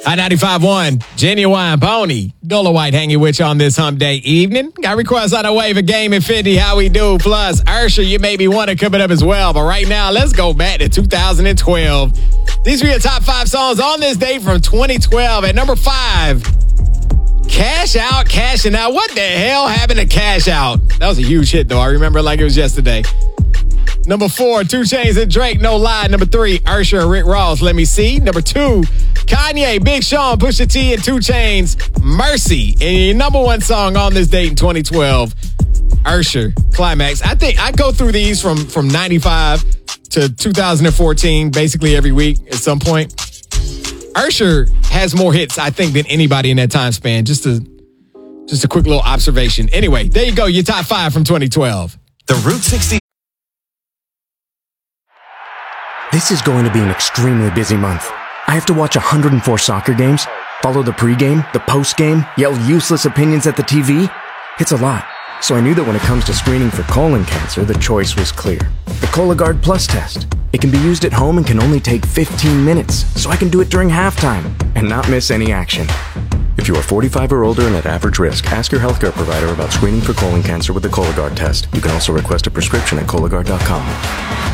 I-95.1, Genuine Pony. Dola White hanging with you on this hump day evening. Got requests on the way for Game and 50. How we do? Plus, Ursher, you may be wanting coming up as well. But right now, let's go back to 2012. These are your top 5 songs on this date from 2012. At number 5, Cash Out, Cashing Out. What the hell happened to Cash Out? That was a huge hit, though. I remember it like it was yesterday. Number 4, 2 Chainz and Drake, No Lie. Number 3, Ursher and Rick Ross, Let Me See. Number 2, Kanye, Big Sean, Pusha T, and 2 Chainz, Mercy. And your number 1 song on this date in 2012, Ursher, Climax. I think I go through these from 95 to 2014, basically every week at some point. Ursher has more hits, I think, than anybody in that time span. Just a quick little observation. Anyway, there you go, your top 5 from 2012. The Route 60. This is going to be an extremely busy month. I have to watch 104 soccer games, follow the pregame, the postgame, yell useless opinions at the TV. It's a lot. So I knew that when it comes to screening for colon cancer, the choice was clear. The Cologuard Plus test. It can be used at home and can only take 15 minutes, so I can do it during halftime and not miss any action. If you are 45 or older and at average risk, ask your healthcare provider about screening for colon cancer with the Cologuard test. You can also request a prescription at Cologuard.com.